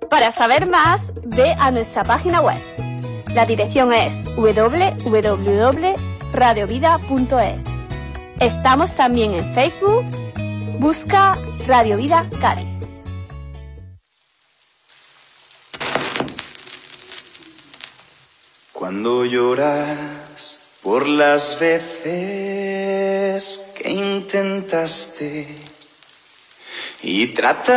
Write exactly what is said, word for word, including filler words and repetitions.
Para saber más, ve a nuestra página web. La dirección es doble u doble u doble punto radio vida punto es. Estamos también en Facebook. Busca Radio Vida Cádiz. Cuando lloras por las veces que intentaste y tratas